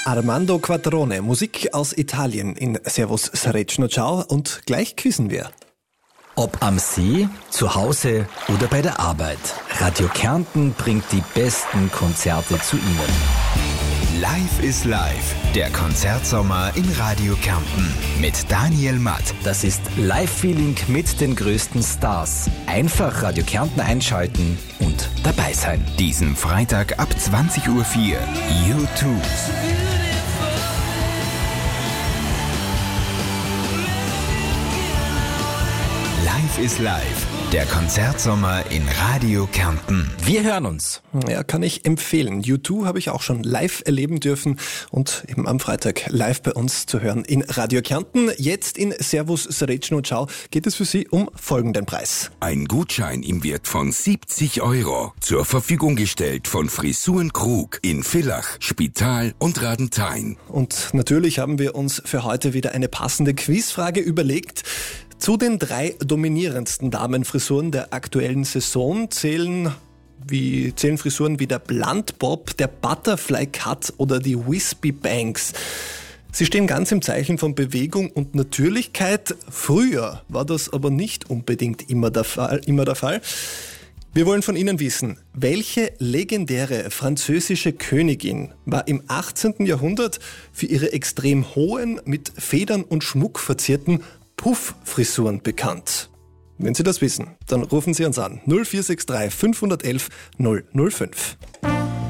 Armando Quattrone, Musik aus Italien in Servus Srećno Ciao und gleich quizzen wir. Ob am See, zu Hause oder bei der Arbeit, Radio Kärnten bringt die besten Konzerte zu Ihnen. Live is Live, der Konzertsommer in Radio Kärnten mit Daniel Matt. Das ist Live-Feeling mit den größten Stars. Einfach Radio Kärnten einschalten und dabei sein. Diesen Freitag ab 20.04 Uhr, U2. Live is Live, der Konzertsommer in Radio Kärnten. Wir hören uns. Ja, kann ich empfehlen. U2 habe ich auch schon live erleben dürfen und eben am Freitag live bei uns zu hören in Radio Kärnten. Jetzt in Servus Srećno Ciao geht es für Sie um folgenden Preis. Ein Gutschein im Wert von 70 € zur Verfügung gestellt von Frisuren Krug in Villach, Spital und Radenthein. Und natürlich haben wir uns für heute wieder eine passende Quizfrage überlegt. Zu den 3 dominierendsten Damenfrisuren der aktuellen Saison zählen Frisuren wie der Blunt Bob, der Butterfly Cut oder die Wispy Bangs. Sie stehen ganz im Zeichen von Bewegung und Natürlichkeit. Früher war das aber nicht unbedingt immer der Fall. Wir wollen von Ihnen wissen, welche legendäre französische Königin war im 18. Jahrhundert für ihre extrem hohen, mit Federn und Schmuck verzierten Puff-Frisuren bekannt? Wenn Sie das wissen, dann rufen Sie uns an 0463 511 005.